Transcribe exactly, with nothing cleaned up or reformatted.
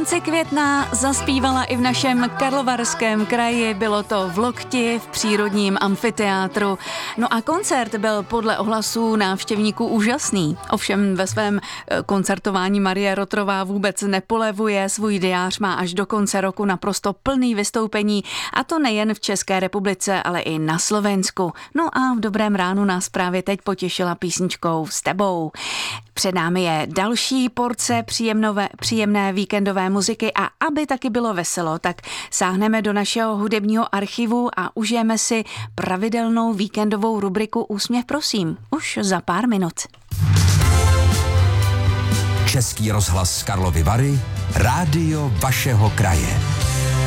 konci května zaspívala i v našem Karlovarském kraji, bylo to v Lokti v přírodním amfiteátru. No a koncert byl podle ohlasů návštěvníků úžasný. Ovšem ve svém koncertování Marie Rotrová vůbec nepolevuje, svůj diář má až do konce roku naprosto plný vystoupení, a to nejen v České republice, ale i na Slovensku. No a v Dobrém ránu nás právě teď potěšila písničkou S tebou. Před námi je další porce příjemnové, příjemné víkendové muziky a aby taky bylo veselo, tak sáhneme do našeho hudebního archivu a užijeme si pravidelnou víkendovou rubriku Úsměv prosím, už za pár minut. Český rozhlas Karlovy Vary, rádio vašeho kraje.